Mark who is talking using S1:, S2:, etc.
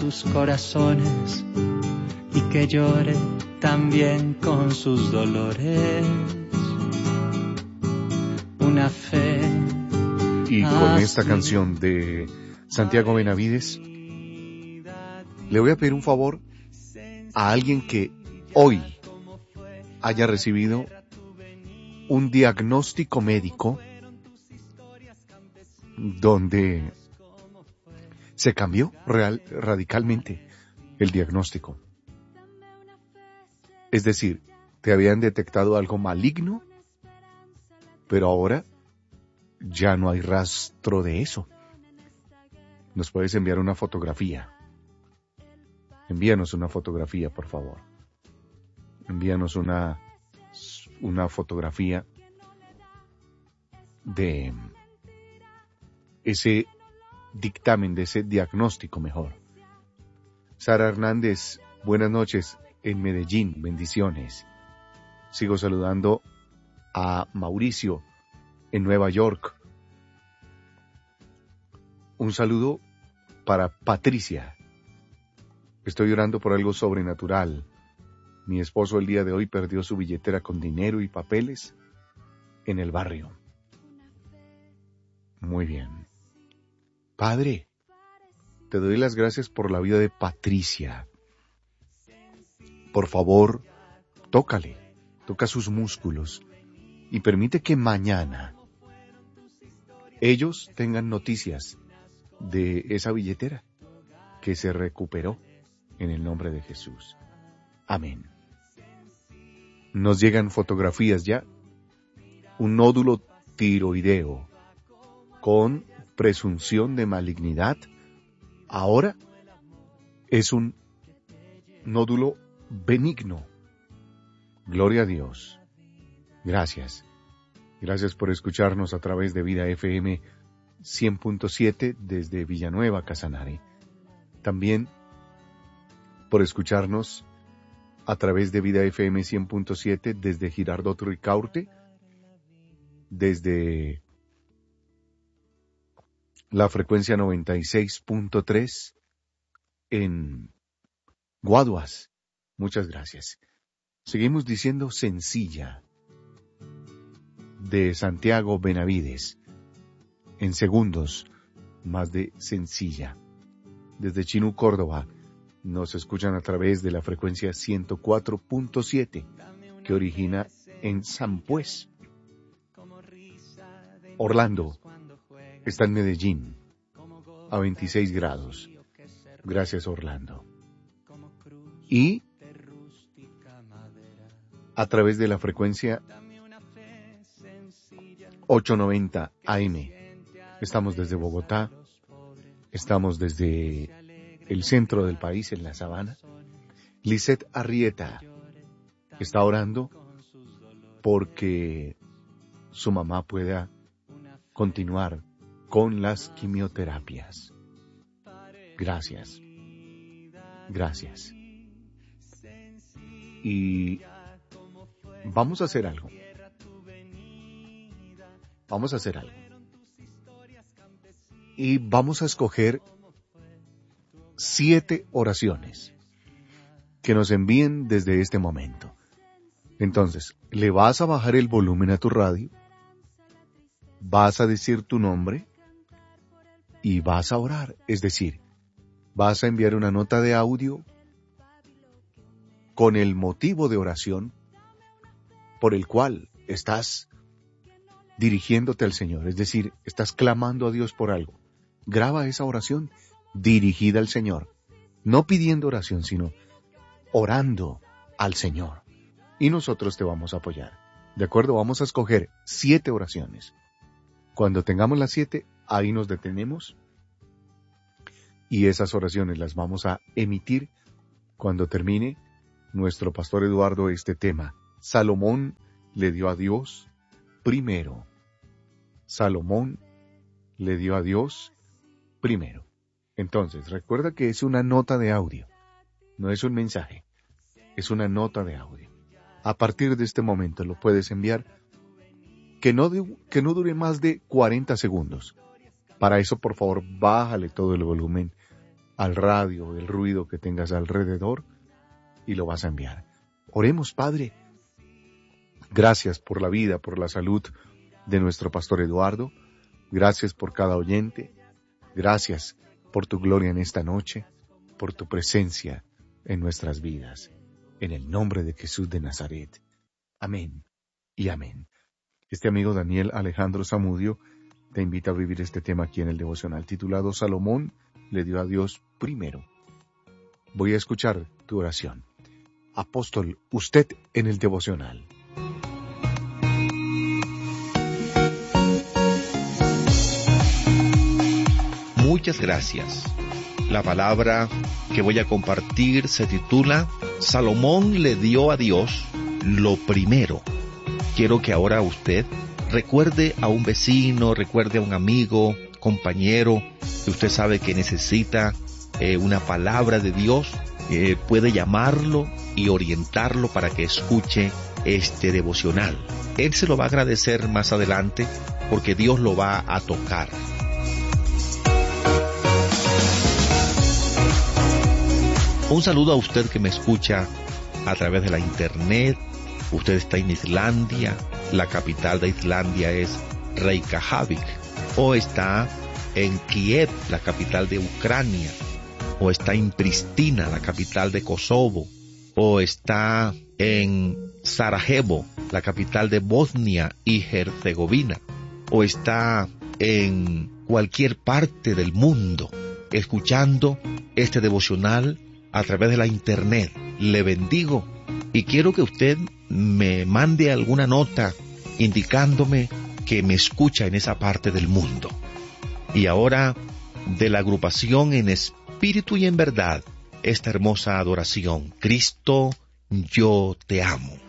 S1: sus corazones y que llore también con sus dolores. Una fe.
S2: Y con esta canción de Santiago Benavides, le voy a pedir un favor a alguien que hoy haya recibido un diagnóstico médico donde se cambió radicalmente el diagnóstico. Es decir, te habían detectado algo maligno, pero ahora ya no hay rastro de eso. Nos puedes enviar una fotografía. Envíanos una fotografía, por favor. Envíanos una fotografía de ese dictamen, de ese diagnóstico mejor. Sara Hernández, buenas noches en Medellín, bendiciones. Sigo saludando a Mauricio en Nueva York. Un saludo para Patricia. Estoy orando por algo sobrenatural. Mi esposo el día de hoy perdió su billetera con dinero y papeles en el barrio. Muy bien. Padre, te doy las gracias por la vida de Patricia. Por favor, toca sus músculos y permite que mañana ellos tengan noticias de esa billetera que se recuperó en el nombre de Jesús. Amén. Nos llegan fotografías ya. Un nódulo tiroideo con presunción de malignidad. Ahora es un nódulo benigno. Gloria a Dios. Gracias. Gracias por escucharnos a través de Vida FM 100.7 desde Villanueva, Casanare. También por escucharnos a través de Vida FM 100.7 desde Girardot Ricaurte, desde la frecuencia 96.3 en Guaduas. Muchas gracias. Seguimos diciendo sencilla de Santiago Benavides. En segundos, más de sencilla. Desde Chinú, Córdoba, nos escuchan a través de la frecuencia 104.7 que origina en Sampués. Orlando está en Medellín a 26 grados. Gracias, Orlando. Y a través de la frecuencia 890 AM. Estamos desde Bogotá, estamos desde el centro del país, en la sabana. Lisette Arrieta está orando porque su mamá pueda continuar con las quimioterapias. Gracias. Gracias. Y vamos a hacer algo. Vamos a hacer algo. Y vamos a escoger 7 oraciones que nos envíen desde este momento. Entonces, le vas a bajar el volumen a tu radio, vas a decir tu nombre y vas a orar. Es decir, vas a enviar una nota de audio con el motivo de oración por el cual estás dirigiéndote al Señor. Es decir, estás clamando a Dios por algo. Graba esa oración dirigida al Señor. No pidiendo oración, sino orando al Señor. Y nosotros te vamos a apoyar. ¿De acuerdo? Vamos a escoger 7 oraciones. Cuando tengamos las 7, ahí nos detenemos. Y esas oraciones las vamos a emitir cuando termine nuestro pastor Eduardo este tema. Salomón le dio a Dios primero. Salomón le dio a Dios primero. Entonces, recuerda que es una nota de audio. No es un mensaje. Es una nota de audio. A partir de este momento lo puedes enviar. Que no dure más de 40 segundos. Para eso, por favor, bájale todo el volumen al radio, el ruido que tengas alrededor, y lo vas a enviar. Oremos, Padre. Gracias por la vida, por la salud de nuestro pastor Eduardo. Gracias por cada oyente. Gracias por tu gloria en esta noche, por tu presencia en nuestras vidas. En el nombre de Jesús de Nazaret. Amén y amén. Este amigo Daniel Alejandro Zamudio te invita a vivir este tema aquí en el devocional titulado Salomón le dio a Dios primero. Voy a escuchar tu oración. Apóstol, usted en el devocional.
S3: Muchas gracias. La palabra que voy a compartir se titula Salomón le dio a Dios lo primero. Quiero que ahora usted recuerde a un vecino, recuerde a un amigo, compañero, que usted sabe que necesita una palabra de Dios. Puede llamarlo y orientarlo para que escuche este devocional. Él se lo va a agradecer más adelante porque Dios lo va a tocar. Un saludo a usted que me escucha a través de la internet. Usted está en Islandia, la capital de Islandia es Reykjavik, o está en Kiev, la capital de Ucrania, o está en Pristina, la capital de Kosovo, o está en Sarajevo, la capital de Bosnia y Herzegovina, o está en cualquier parte del mundo escuchando este devocional a través de la internet. Le bendigo y quiero que usted me mande alguna nota indicándome que me escucha en esa parte del mundo. Y ahora, de la agrupación En Espíritu y en Verdad, esta hermosa adoración, Cristo, yo te amo.